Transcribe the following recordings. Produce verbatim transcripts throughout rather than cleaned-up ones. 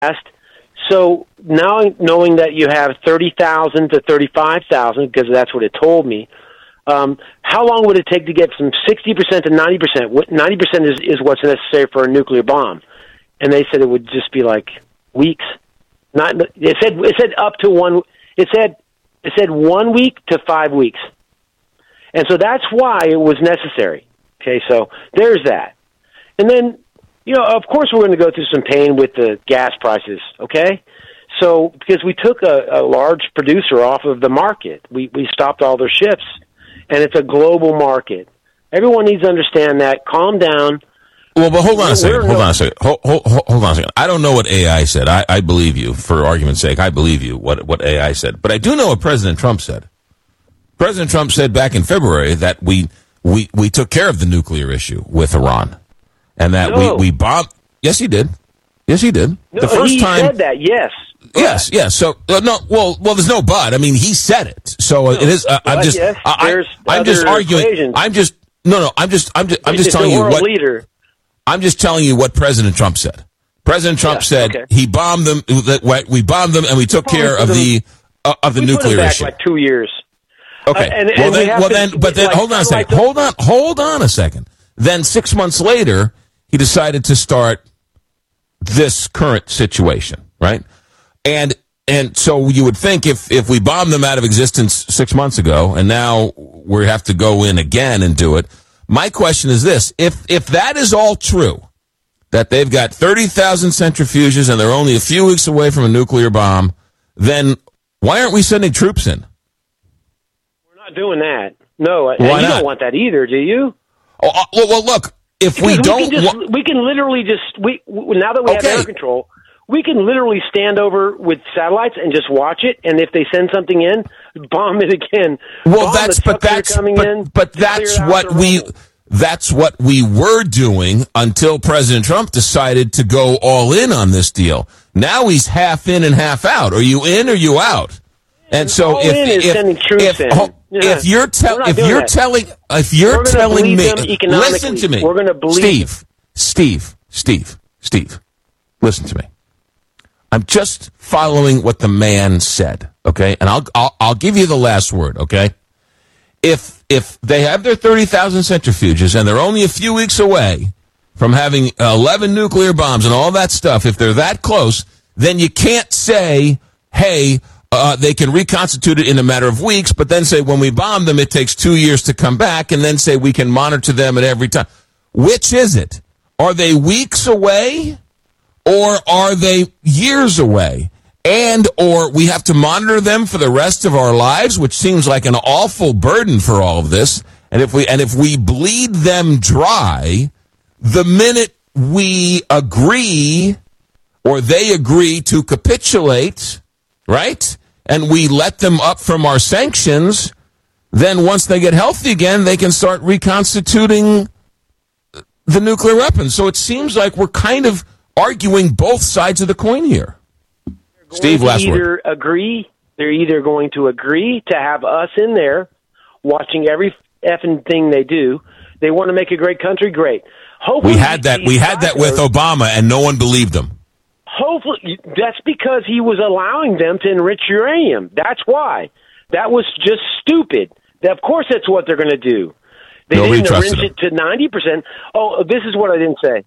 past. So now knowing that you have thirty thousand to thirty-five thousand, because that's what it told me, um, how long would it take to get from sixty percent to ninety percent? ninety percent is, is what's necessary for a nuclear bomb. And they said it would just be like weeks. Not it said it said up to one it said it said one week to five weeks. And so that's why it was necessary. Okay, so there's that. And then, you know, of course we're going to go through some pain with the gas prices, okay? So, because we took a, a large producer off of the market. We we stopped all their ships, and it's a global market. Everyone needs to understand that. Calm down. Well, but hold on a second. Hold on a second. Hold, hold, hold on a second. I don't know what A I said. I, I believe you, for argument's sake. I believe you, what, what A I said. But I do know what President Trump said. President Trump said back in February that we we, we took care of the nuclear issue with Iran. And that no. we, we bombed. Yes, he did. Yes, he did. No, the first he time, said that, yes. But. Yes, yes. So, uh, no, well, well, there's no but. I mean, he said it. So no, it is, uh, I'm just, yes, I, I'm just arguing. Equations. I'm just, no, no, I'm just, I'm just, I'm just it's telling you what, leader. I'm just telling you what President Trump said. President Trump yeah, said okay. he bombed them, that we bombed them and we took care of the, uh, of the we nuclear put them back issue. like two years. Okay. Uh, and, well, and then, we well to, then, but then, like, hold on a second. Hold on, hold on a second. Then six months later, he decided to start this current situation, right? And and so you would think if, if we bombed them out of existence six months ago, and now we have to go in again and do it. My question is this: if if that is all true, that they've got thirty thousand centrifuges and they're only a few weeks away from a nuclear bomb, then why aren't we sending troops in? Doing that. No, Why you not? don't want that either, do you? Oh, uh, well, well, look, if because we we don't... Can just, wa- we can literally just... we Now that we okay. have air control, we can literally stand over with satellites and just watch it, and if they send something in, bomb it again. Well, bomb that's... But that's... coming but, in, but that's what we... Rumble. That's what we were doing until President Trump decided to go all in on this deal. Now he's half in and half out. Are you in or you out? And so all if in is if, sending troops if, in. oh, Yeah. if you're te- if doing you're that. telling if you're telling me, listen to me, We're going to believe Steve, Steve, Steve, Steve, listen to me. I'm just following what the man said, okay? And I'll I'll, I'll give you the last word, okay? If if they have their thirty thousand centrifuges and they're only a few weeks away from having eleven nuclear bombs and all that stuff, if they're that close, then you can't say, hey, Uh, they can reconstitute it in a matter of weeks, but then say when we bomb them, it takes two years to come back, and then say we can monitor them at every time. Which is it? Are they weeks away, or are they years away? And or we have to monitor them for the rest of our lives, which seems like an awful burden for all of this. And if we and if we bleed them dry, the minute we agree or they agree to capitulate, right? And we let them up from our sanctions, then once they get healthy again, they can start reconstituting the nuclear weapons. So it seems like we're kind of arguing both sides of the coin here. Steve, last word. Either agree, they're either going to agree to have us in there watching every effing thing they do. They want to make a great country, great. Hopefully we had that. We had that with Obama, and no one believed him. Hopefully, that's because he was allowing them to enrich uranium. That's why. That was just stupid. Of course, that's what they're going to do. They Nobody didn't enrich him. it to ninety percent. Oh, this is what I didn't say.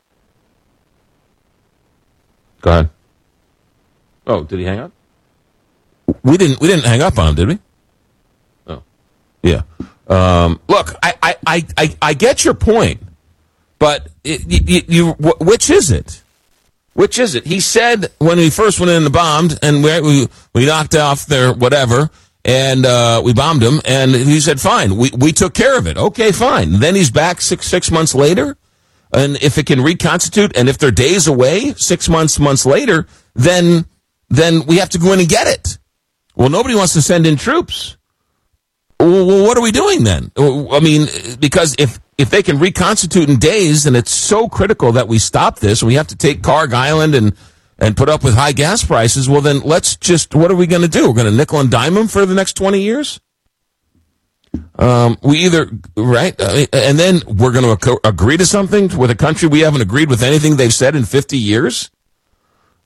Go ahead. Oh, did he hang up? We didn't. We didn't hang up on him, did we? Oh, yeah. Um, look, I, I, I, I, I get your point, but it, you, you, which is it? Which is it? He said when we first went in and bombed, and we we, we knocked off their whatever, and uh, we bombed them, and he said, fine, we, we took care of it. Okay, fine. Then he's back six six months later, and if it can reconstitute, and if they're days away, six months, months later, then then we have to go in and get it. Well, nobody wants to send in troops. Well, what are we doing then? I mean, because if if they can reconstitute in days, then it's so critical that we stop this. We have to take Carg Island and, and put up with high gas prices. Well, then let's just, what are we going to do? We're going to nickel and dime them for the next twenty years? Um, we either, right, uh, and then we're going to ac- agree to something with a country we haven't agreed with anything they've said in fifty years?